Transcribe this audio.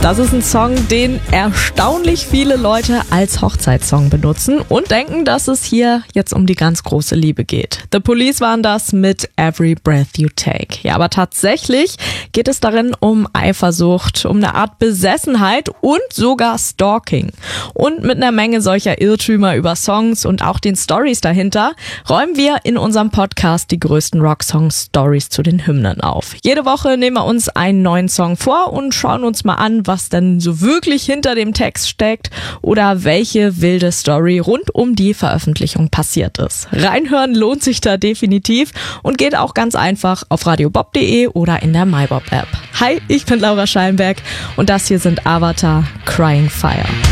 Das ist ein Song, den erstaunlich viele Leute als Hochzeitssong benutzen und denken, dass es hier jetzt um die ganz große Liebe geht. The Police waren das mit Every Breath You Take. Ja, aber tatsächlich geht es darin um Eifersucht, um eine Art Besessenheit und sogar Stalking. Und mit einer Menge solcher Irrtümer über Songs und auch den Stories dahinter räumen wir in unserem Podcast die größten Rocksong-Stories zu den Hymnen auf. Jede Woche nehmen wir uns einen neuen Song vor und schauen uns mal an, was denn so wirklich hinter dem Text steckt oder welche wilde Story rund um die Veröffentlichung passiert ist. Reinhören lohnt sich da definitiv und geht auch ganz einfach auf radiobob.de oder in der MyBob-App. Hi, ich bin Laura Schallenberg und das hier sind Avatar Crying Fire.